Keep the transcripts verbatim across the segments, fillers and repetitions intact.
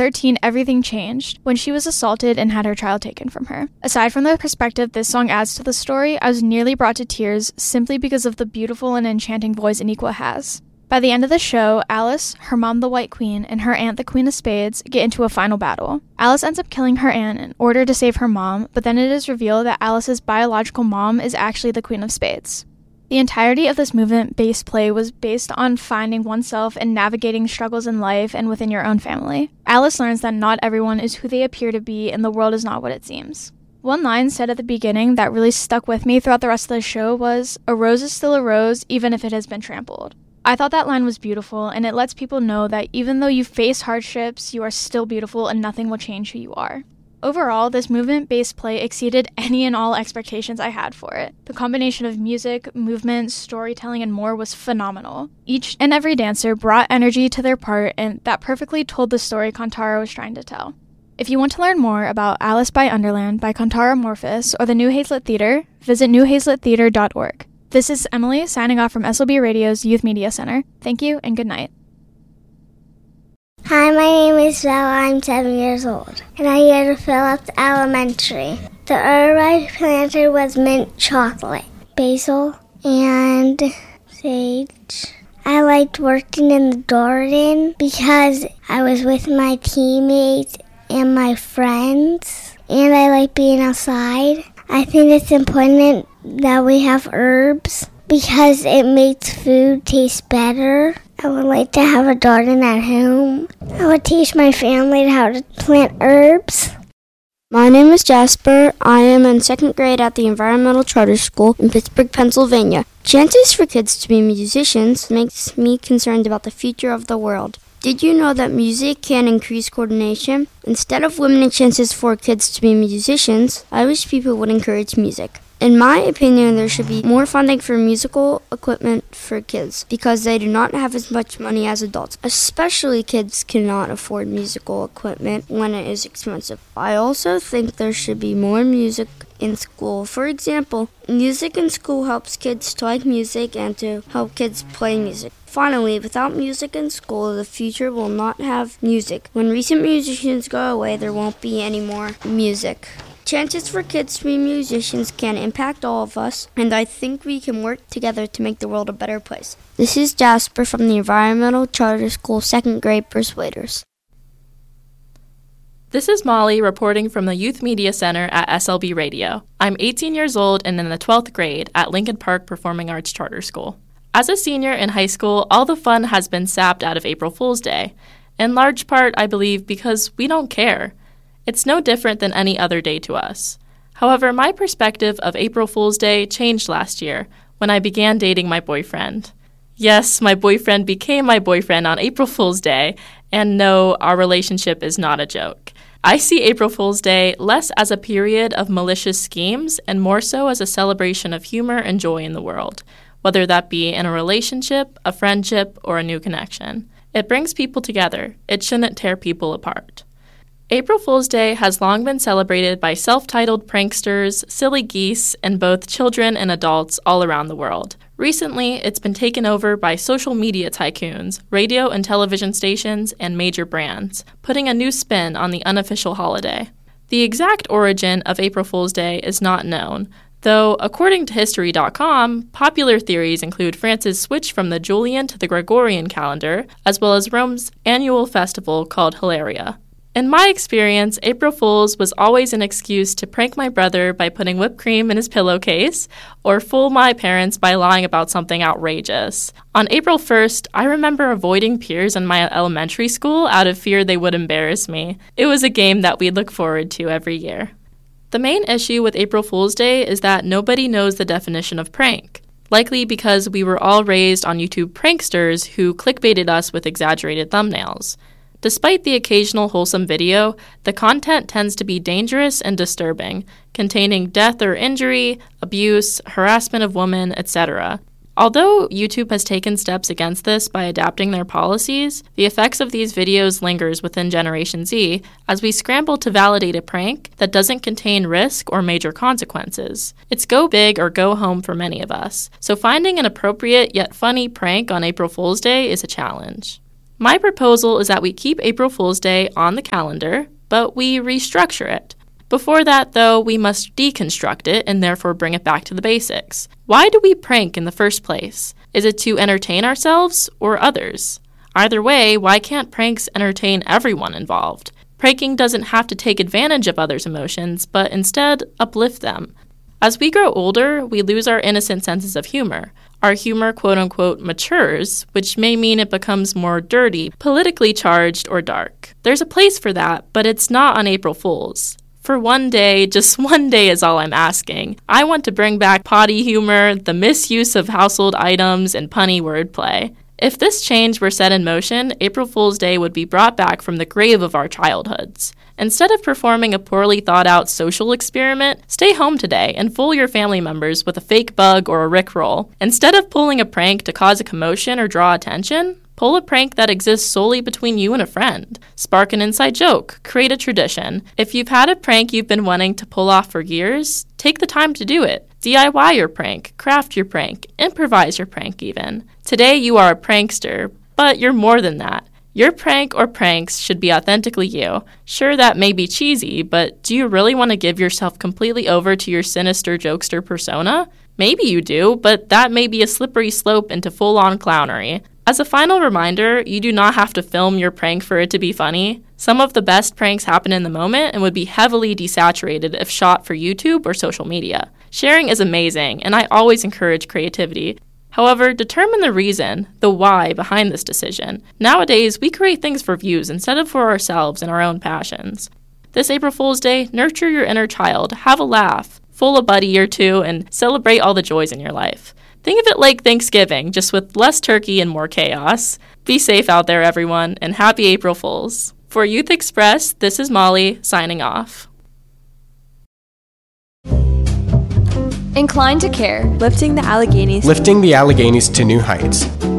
thirteen, everything changed when she was assaulted and had her child taken from her. Aside from the perspective this song adds to the story, I was nearly brought to tears simply because of the beautiful and enchanting voice Aniqua has. By the end of the show, Alice, her mom the White Queen, and her aunt the Queen of Spades get into a final battle. Alice ends up killing her aunt in order to save her mom, but then it is revealed that Alice's biological mom is actually the Queen of Spades. The entirety of this movement-based play was based on finding oneself and navigating struggles in life and within your own family. Alice learns that not everyone is who they appear to be and the world is not what it seems. One line said at the beginning that really stuck with me throughout the rest of the show was, "A rose is still a rose even if it has been trampled." I thought that line was beautiful, and it lets people know that even though you face hardships, you are still beautiful and nothing will change who you are. Overall, this movement-based play exceeded any and all expectations I had for it. The combination of music, movement, storytelling, and more was phenomenal. Each and every dancer brought energy to their part, and that perfectly told the story Kantara was trying to tell. If you want to learn more about Alice by Underland by Kantara Morphus or the New Hazlet Theater, visit new hazlet theater dot org. This is Emily signing off from S L B Radio's Youth Media Center. Thank you and good night. Hi, my name is Bella. I'm seven years old, and I go to Phillips Elementary. The herb I planted was mint chocolate, basil, and sage. I liked working in the garden because I was with my teammates and my friends, and I like being outside. I think it's important that we have herbs because it makes food taste better. I would like to have a garden at home. I would teach my family how to plant herbs. My name is Jasper. I am in second grade at the Environmental Charter School in Pittsburgh, Pennsylvania. Chances for kids to be musicians makes me concerned about the future of the world. Did you know that music can increase coordination? Instead of limiting chances for kids to be musicians, I wish people would encourage music. In my opinion, there should be more funding for musical equipment for kids because they do not have as much money as adults. Especially kids cannot afford musical equipment when it is expensive. I also think there should be more music in school. For example, music in school helps kids to like music and to help kids play music. Finally, without music in school, the future will not have music. When recent musicians go away, there won't be any more music. Chances for kids to be musicians can impact all of us, and I think we can work together to make the world a better place. This is Jasper from the Environmental Charter School second grade Persuaders. This is Molly reporting from the Youth Media Center at S L B Radio. I'm eighteen years old and in the twelfth grade at Lincoln Park Performing Arts Charter School. As a senior in high school, all the fun has been sapped out of April Fool's Day. In large part, I believe, because we don't care. It's no different than any other day to us. However, my perspective of April Fool's Day changed last year when I began dating my boyfriend. Yes, my boyfriend became my boyfriend on April Fool's Day, and no, our relationship is not a joke. I see April Fool's Day less as a period of malicious schemes and more so as a celebration of humor and joy in the world, whether that be in a relationship, a friendship, or a new connection. It brings people together. It shouldn't tear people apart. April Fool's Day has long been celebrated by self-titled pranksters, silly geese, and both children and adults all around the world. Recently, it's been taken over by social media tycoons, radio and television stations, and major brands, putting a new spin on the unofficial holiday. The exact origin of April Fool's Day is not known, though, according to History dot com, popular theories include France's switch from the Julian to the Gregorian calendar, as well as Rome's annual festival called Hilaria. In my experience, April Fool's was always an excuse to prank my brother by putting whipped cream in his pillowcase, or fool my parents by lying about something outrageous. On April first, I remember avoiding peers in my elementary school out of fear they would embarrass me. It was a game that we'd look forward to every year. The main issue with April Fool's Day is that nobody knows the definition of prank, likely because we were all raised on YouTube pranksters who clickbaited us with exaggerated thumbnails. Despite the occasional wholesome video, the content tends to be dangerous and disturbing, containing death or injury, abuse, harassment of women, et cetera. Although YouTube has taken steps against this by adapting their policies, the effects of these videos lingers within Generation Z as we scramble to validate a prank that doesn't contain risk or major consequences. It's go big or go home for many of us, so finding an appropriate yet funny prank on April Fool's Day is a challenge. My proposal is that we keep April Fool's Day on the calendar, but we restructure it. Before that, though, we must deconstruct it and therefore bring it back to the basics. Why do we prank in the first place? Is it to entertain ourselves or others? Either way, why can't pranks entertain everyone involved? Pranking doesn't have to take advantage of others' emotions, but instead uplift them. As we grow older, we lose our innocent senses of humor. Our humor, quote-unquote, matures, which may mean it becomes more dirty, politically charged, or dark. There's a place for that, but it's not on April Fools. For one day, just one day is all I'm asking. I want to bring back potty humor, the misuse of household items, and punny wordplay. If this change were set in motion, April Fool's Day would be brought back from the grave of our childhoods. Instead of performing a poorly thought-out social experiment, stay home today and fool your family members with a fake bug or a Rickroll. Instead of pulling a prank to cause a commotion or draw attention, pull a prank that exists solely between you and a friend. Spark an inside joke. Create a tradition. If you've had a prank you've been wanting to pull off for years, take the time to do it. D I Y your prank. Craft your prank. Improvise your prank even. Today you are a prankster, but you're more than that. Your prank or pranks should be authentically you. Sure, that may be cheesy, but do you really want to give yourself completely over to your sinister jokester persona? Maybe you do, but that may be a slippery slope into full-on clownery. As a final reminder, you do not have to film your prank for it to be funny. Some of the best pranks happen in the moment and would be heavily desaturated if shot for YouTube or social media. Sharing is amazing, and I always encourage creativity. However, determine the reason, the why behind this decision. Nowadays, we create things for views instead of for ourselves and our own passions. This April Fool's Day, nurture your inner child, have a laugh, fool a buddy or two, and celebrate all the joys in your life. Think of it like Thanksgiving, just with less turkey and more chaos. Be safe out there, everyone, and happy April Fools. For Youth Express, this is Molly, signing off. Inclined to Care, lifting the Alleghenies. Lifting the Alleghenies to new heights.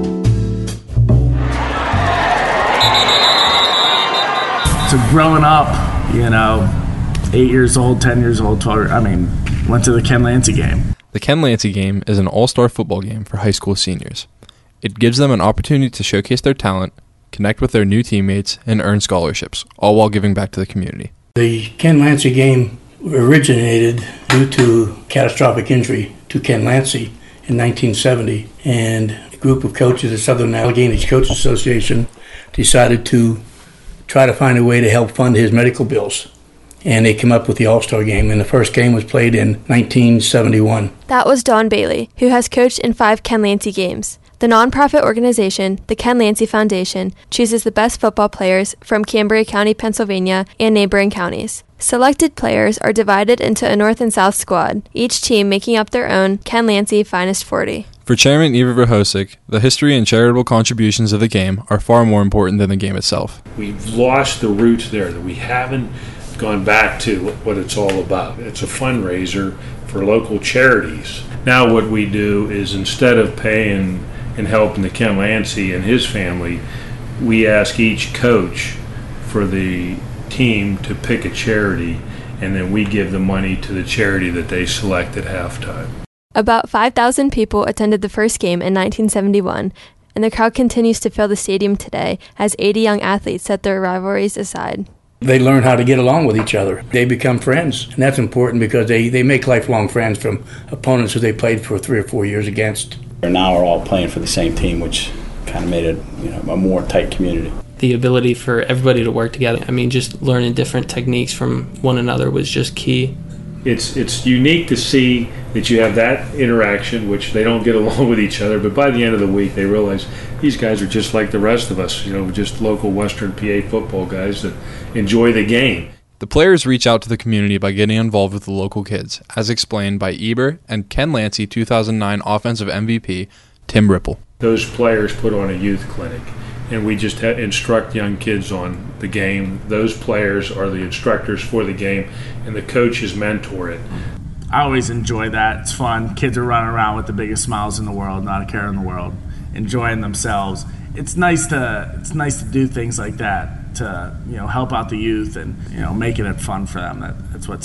So growing up, you know, eight years old, ten years old, twelve, I mean, went to the Ken Lancey game. The Ken Lancey game is an all-star football game for high school seniors. It gives them an opportunity to showcase their talent, connect with their new teammates, and earn scholarships, all while giving back to the community. The Ken Lancey game originated due to catastrophic injury to Ken Lancey in nineteen seventy, and a group of coaches, the Southern Alleghenies Coaches Association, decided to try to find a way to help fund his medical bills. And they came up with the All-Star Game, and the first game was played in nineteen seventy-one. That was Don Bailey, who has coached in five Ken Lancey games. The nonprofit organization, the Ken Lancey Foundation, chooses the best football players from Cambria County, Pennsylvania, and neighboring counties. Selected players are divided into a North and South squad, each team making up their own Ken Lancey Finest forty. For Chairman Eva Verhosik, the history and charitable contributions of the game are far more important than the game itself. We've lost the roots there, that we haven't gone back to what it's all about. It's a fundraiser for local charities. Now what we do is, instead of paying and helping the Ken Lancey and his family, we ask each coach for the team to pick a charity, and then we give the money to the charity that they select at halftime. About five thousand people attended the first game in nineteen seventy-one, and the crowd continues to fill the stadium today as eighty young athletes set their rivalries aside. They learn how to get along with each other. They become friends, and that's important because they, they make lifelong friends from opponents who they played for three or four years against. Now we're all playing for the same team, which kind of made it, you know, a more tight community. The ability for everybody to work together. I mean, just learning different techniques from one another was just key. It's it's unique to see that you have that interaction, which they don't get along with each other, but by the end of the week they realize these guys are just like the rest of us, you know, just local Western P A football guys that enjoy the game. The players reach out to the community by getting involved with the local kids, as explained by Eber and Ken Lancey two thousand nine Offensive M V P, Tim Ripple. Those players put on a youth clinic, and we just ha- instruct young kids on the game. Those players are the instructors for the game, and the coaches mentor it. I always enjoy that. It's fun. Kids are running around with the biggest smiles in the world, not a care in the world, enjoying themselves. It's nice to it's nice to do things like that to, you know, help out the youth and, you know, making it fun for them. That, that's what it's about.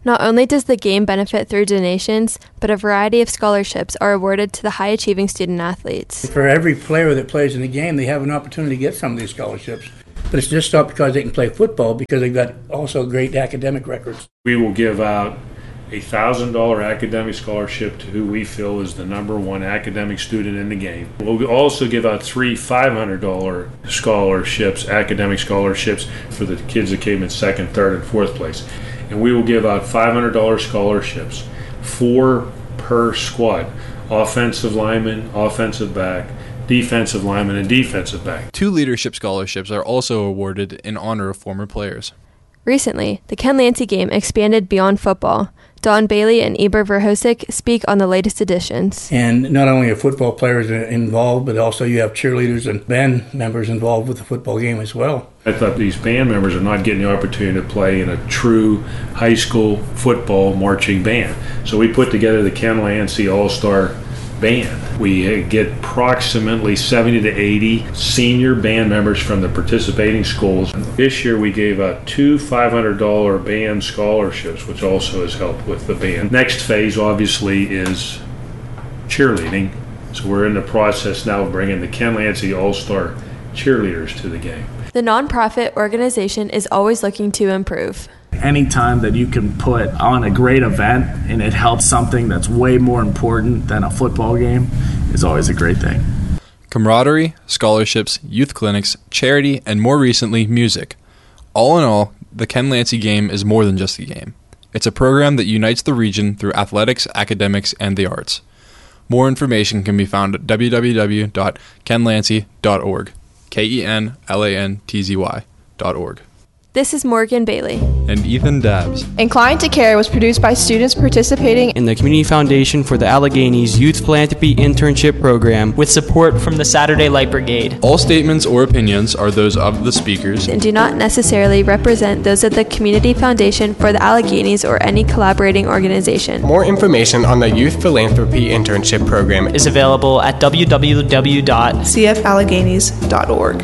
Not only does the game benefit through donations, but a variety of scholarships are awarded to the high-achieving student athletes. For every player that plays in the game, they have an opportunity to get some of these scholarships. But it's just not because they can play football, because they've got also great academic records. We will give out a one thousand dollars academic scholarship to who we feel is the number one academic student in the game. We'll also give out three five hundred dollars scholarships, academic scholarships, for the kids that came in second, third, and fourth place. And we will give out five hundred dollars scholarships, four per squad, offensive lineman, offensive back, defensive lineman, and defensive back. Two leadership scholarships are also awarded in honor of former players. Recently, the Ken Lancey game expanded beyond football. Don Bailey and Eber Verhosik speak on the latest additions. And not only are football players involved, but also you have cheerleaders and band members involved with the football game as well. I thought these band members are not getting the opportunity to play in a true high school football marching band. So we put together the Ken Lancey All-Star Band. We get approximately seventy to eighty senior band members from the participating schools. This year we gave out two five hundred dollars band scholarships, which also has helped with the band. Next phase obviously is cheerleading. So we're in the process now of bringing the Ken Lancey All-Star cheerleaders to the game. The nonprofit organization is always looking to improve. Anytime that you can put on a great event and it helps something that's way more important than a football game is always a great thing. Camaraderie, scholarships, youth clinics, charity, and more recently, music. All in all, the Ken Lancey game is more than just a game. It's a program that unites the region through athletics, academics, and the arts. More information can be found at w w w dot ken lancy dot org. K E N L A N T Z Y dot org. This is Morgan Bailey. And Ethan Dabbs. Inclined to Care was produced by students participating in the Community Foundation for the Alleghenies Youth Philanthropy Internship Program with support from the Saturday Light Brigade. All statements or opinions are those of the speakers and do not necessarily represent those of the Community Foundation for the Alleghenies or any collaborating organization. More information on the Youth Philanthropy Internship Program is available at w w w dot c f alleghenies dot org.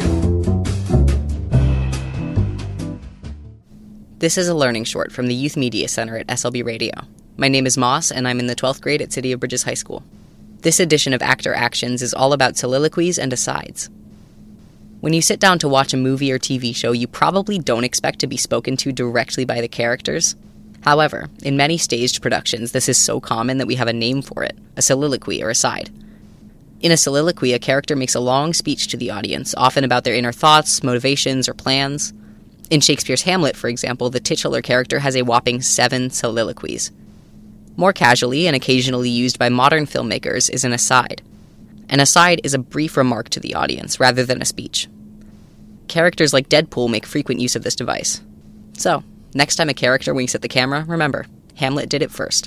This is a learning short from the Youth Media Center at S L B Radio. My name is Moss, and I'm in the twelfth grade at City of Bridges High School. This edition of Actor Actions is all about soliloquies and asides. When you sit down to watch a movie or T V show, you probably don't expect to be spoken to directly by the characters. However, in many staged productions, this is so common that we have a name for it, a soliloquy or aside. In a soliloquy, a character makes a long speech to the audience, often about their inner thoughts, motivations, or plans. In Shakespeare's Hamlet, for example, the titular character has a whopping seven soliloquies. More casually and occasionally used by modern filmmakers is an aside. An aside is a brief remark to the audience rather than a speech. Characters like Deadpool make frequent use of this device. So, next time a character winks at the camera, remember, Hamlet did it first.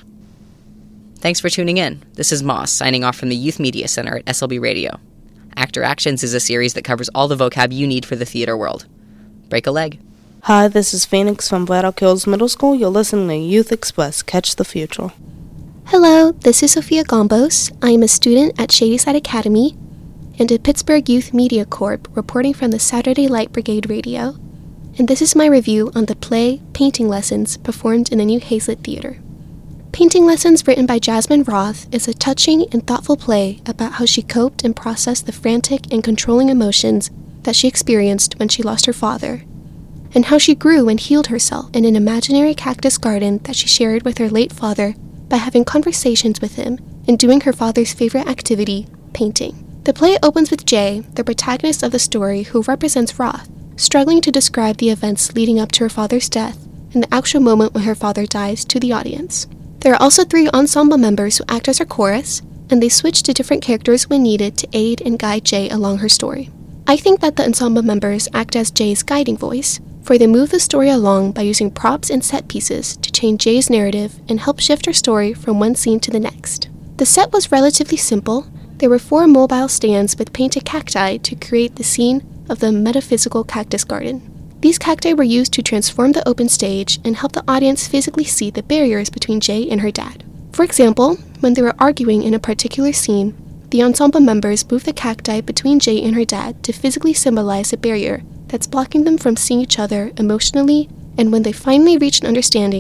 Thanks for tuning in. This is Moss, signing off from the Youth Media Center at S L B Radio. Actor Actions is a series that covers all the vocab you need for the theater world. Break a leg. Hi, this is Phoenix from Vlad O'Kills Middle School. You're listening to Youth Express. Catch the future. Hello, this is Sophia Gombos. I am a student at Shadyside Academy and at Pittsburgh Youth Media Corp, reporting from the Saturday Light Brigade Radio. And this is my review on the play Painting Lessons performed in the New Hazlitt Theater. Painting Lessons, written by Jasmine Roth, is a touching and thoughtful play about how she coped and processed the frantic and controlling emotions that she experienced when she lost her father, and how she grew and healed herself in an imaginary cactus garden that she shared with her late father by having conversations with him and doing her father's favorite activity, painting. The play opens with Jay, the protagonist of the story, who represents Roth, struggling to describe the events leading up to her father's death and the actual moment when her father dies to the audience. There are also three ensemble members who act as her chorus, and they switch to different characters when needed to aid and guide Jay along her story. I think that the ensemble members act as Jay's guiding voice, for they move the story along by using props and set pieces to change Jay's narrative and help shift her story from one scene to the next. The set was relatively simple. There were four mobile stands with painted cacti to create the scene of the metaphysical cactus garden. These cacti were used to transform the open stage and help the audience physically see the barriers between Jay and her dad. For example, when they were arguing in a particular scene, the ensemble members moved the cacti between Jay and her dad to physically symbolize a barrier that's blocking them from seeing each other emotionally, and when they finally reach an understanding,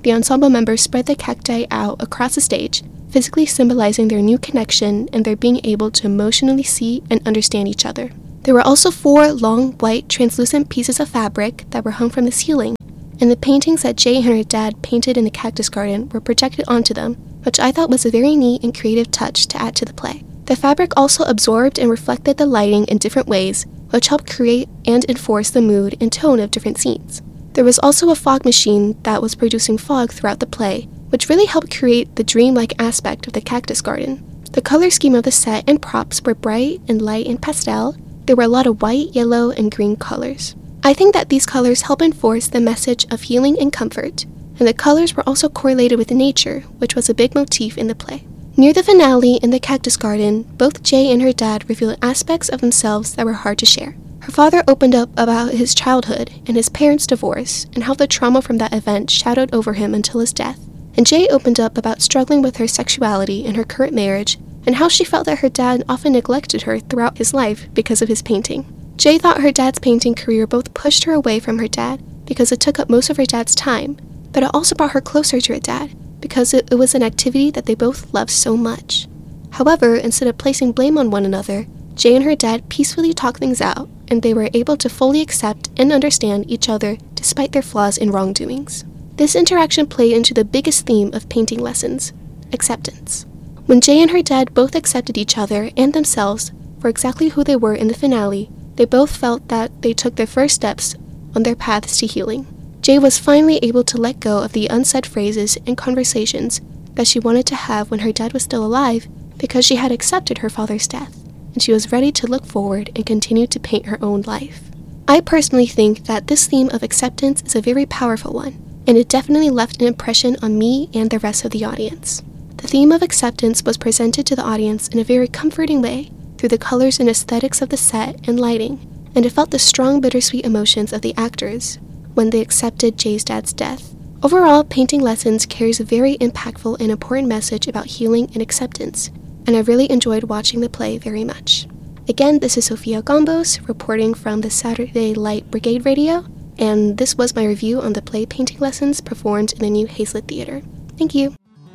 the ensemble members spread the cacti out across the stage, physically symbolizing their new connection and their being able to emotionally see and understand each other. There were also four long, white, translucent pieces of fabric that were hung from the ceiling, and the paintings that Jay and her dad painted in the cactus garden were projected onto them, which I thought was a very neat and creative touch to add to the play. The fabric also absorbed and reflected the lighting in different ways, which helped create and enforce the mood and tone of different scenes. There was also a fog machine that was producing fog throughout the play, which really helped create the dreamlike aspect of the cactus garden. The color scheme of the set and props were bright and light and pastel. There were a lot of white, yellow, and green colors. I think that these colors help enforce the message of healing and comfort, and the colors were also correlated with nature, which was a big motif in the play. Near the finale in the cactus garden, both Jay and her dad revealed aspects of themselves that were hard to share. Her father opened up about his childhood and his parents' divorce, and how the trauma from that event shadowed over him until his death. And Jay opened up about struggling with her sexuality in her current marriage, and how she felt that her dad often neglected her throughout his life because of his painting. Jay thought her dad's painting career both pushed her away from her dad because it took up most of her dad's time, but it also brought her closer to her dad because it, it was an activity that they both loved so much. However, instead of placing blame on one another, Jay and her dad peacefully talked things out, and they were able to fully accept and understand each other despite their flaws and wrongdoings. This interaction played into the biggest theme of painting lessons: acceptance. When Jay and her dad both accepted each other and themselves for exactly who they were in the finale, they both felt that they took their first steps on their paths to healing. Jay was finally able to let go of the unsaid phrases and conversations that she wanted to have when her dad was still alive because she had accepted her father's death, and she was ready to look forward and continue to paint her own life. I personally think that this theme of acceptance is a very powerful one, and it definitely left an impression on me and the rest of the audience. The theme of acceptance was presented to the audience in a very comforting way, through the colors and aesthetics of the set and lighting, and it felt the strong bittersweet emotions of the actors when they accepted Jay's dad's death. Overall, Painting Lessons carries a very impactful and important message about healing and acceptance, and I really enjoyed watching the play very much. Again, this is Sofia Gombos, reporting from the Saturday Light Brigade Radio, and this was my review on the play Painting Lessons performed in the New Hazlitt Theater. Thank you.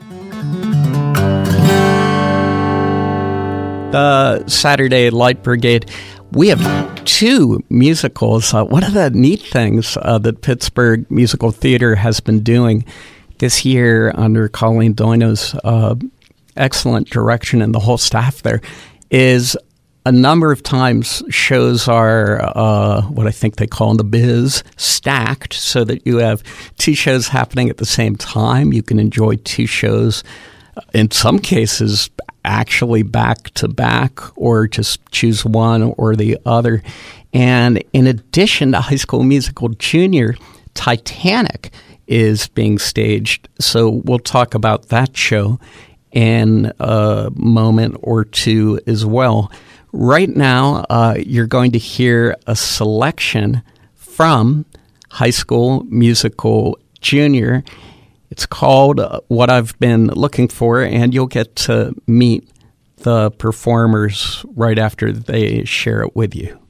The Saturday Light Brigade, we have two musicals. Uh, one of the neat things uh, that Pittsburgh Musical Theater has been doing this year under Colleen Doino's uh, excellent direction and the whole staff there is a number of times shows are uh, what I think they call in the biz stacked, so that you have two shows happening at the same time. You can enjoy two shows, in some cases, actually back to back, or just choose one or the other. And in addition to High School Musical Junior, Titanic is being staged. So we'll talk about that show in a moment or two as well. Right now, uh, you're going to hear a selection from High School Musical Junior. It's called uh, What I've Been Looking For, and you'll get to meet the performers right after they share it with you.